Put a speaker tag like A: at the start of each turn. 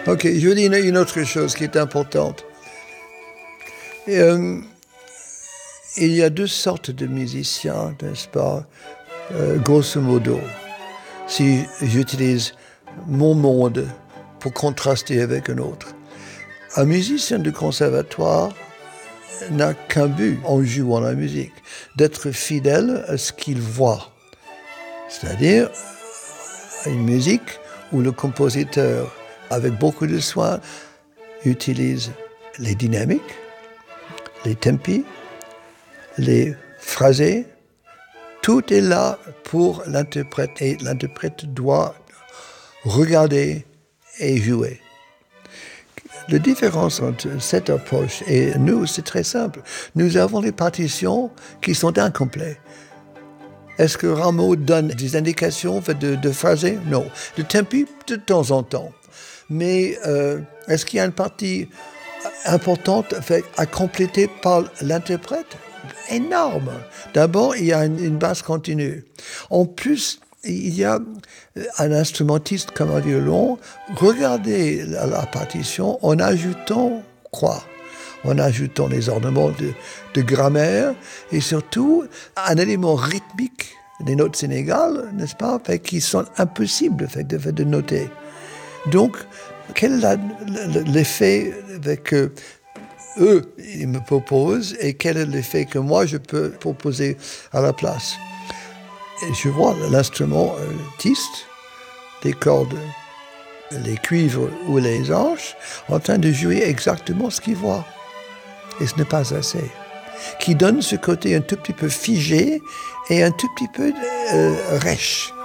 A: Ok, je dis une autre chose qui est importante. Il y a deux sortes de musiciens, n'est-ce pas, grosso modo. Si j'utilise mon monde pour contraster avec un autre. Un musicien de conservatoire n'a qu'un but en jouant la musique, d'être fidèle à ce qu'il voit. C'est-à-dire une musique où le compositeur, avec beaucoup de soin, utilise les dynamiques, les tempi, les phrasés. Tout est là pour l'interprète et l'interprète doit regarder et jouer. La différence entre cette approche et nous, c'est très simple. Nous avons les partitions qui sont incomplètes. Est-ce que Rameau donne des indications de phrasés? Non. De tempi, de temps en temps. Mais est-ce qu'il y a une partie importante à compléter par l'interprète? Énorme. D'abord, il y a une basse continue. En plus, il y a un instrumentiste comme un violon. Regardez la partition en ajoutant quoi? En ajoutant les ornements de grammaire et surtout un élément rythmique des notes sénégales, n'est-ce pas, qui sont impossibles de noter. Donc, quel est l'effet que eux ils me proposent et quel est l'effet que moi je peux proposer à la place? Et je vois l'instrumentiste, les cordes, les cuivres ou les anches, en train de jouer exactement ce qu'il voit. Et ce n'est pas assez. Qui donne ce côté un tout petit peu figé et un tout petit peu rêche.